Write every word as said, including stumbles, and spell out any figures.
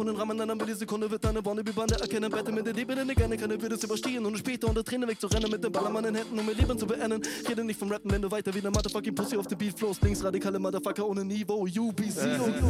Und in Rahmen einer Millisekunde wird deine Wannabe-Bande erkennen. Bette mit der Liebe, denn gerne keine würde es überstehen. Und später unter Tränen wegzurennen mit dem Ballermann in Händen, um ihr Leben zu beenden. Rede nicht vom Rappen, wenn du weiter wie eine Motherfucking Pussy auf dem Beat flows. Linksradikale Motherfucker ohne Niveau, U B C.